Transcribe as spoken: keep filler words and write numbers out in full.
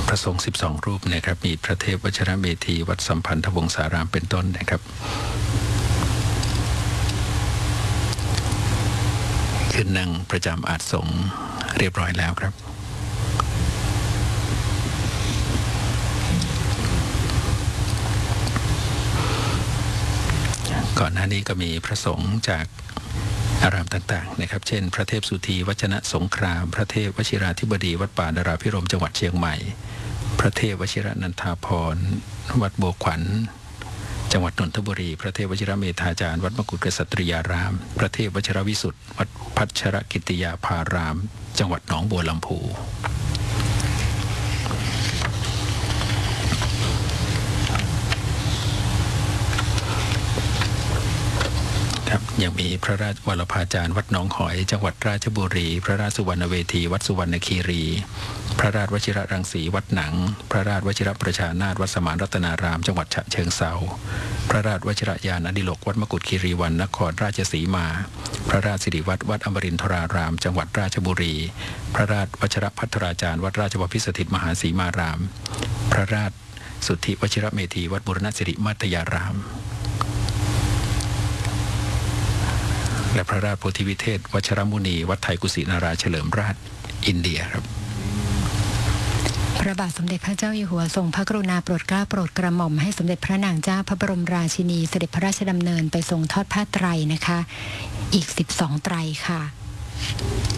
พระสงฆ์สิบสองรูปนะครับมีพระเทพวชิรเมธีวัดสัมพันธวงศารามเป็นต้นนะครับขึ้นนั่งประจำอาสงฆ์เรียบร้อยแล้วครับก่อนหน้านี้ก็มีพระสงฆ์จากอารามต่างๆนะครับเช่นพระเทพสุธีวัชนะสงครามพระเทพวชิราธิบดีวัดป่าดาราพิรมจังหวัดเชียงใหม่พระเทพวชิรนันทาภรณ์วัดบัวขวัญจังหวัดนนทบุรีพระเทพวชิรเมธาจารย์วัดมกุฏกษัตริยารามพระเทพวชิรวิสุทธิ์วัดพัชรกิติยาภารามจังหวัดหนองบัวลำพูยังมีพระราชวรภาจารย์วัดหนองหอยจังหวัดราชบุรีพระราชสุวรรณเวทีวัดสุวรรณคีรีพระราชวชิรรังสีวัดหนังพระราชวชิรประชานาถวัดสมานรัตนารามจังหวัดฉะเชิงเทราพระราชวชิรยานอดิโลกวัดมกุฏคีรีวันนครราชสีมาพระราชสิริวัตรวัดอมรินทรารามจังหวัดราชบุรีพระราชวชิรภัทราจารย์วัดราชบพิสถิตมหาสีมารามพระราชสุทธิวชิรเมธีวัดบูรณสิริมัตยารามและพระราชโพธิวิเทศวชรมุนีวัดไทยกุสินาราเฉลิมราชอินเดียครับพระบาทสมเด็จพระเจ้าอยู่หัวทรงพระกรุณาโปรดเกล้าโปรดกระหม่อมให้สมเด็จพระนางเจ้าพระบรมราชินีเสด็จพระราชดำเนินไปทรงทอดผ้าไตรนะคะอีกสิบสองไตรค่ะ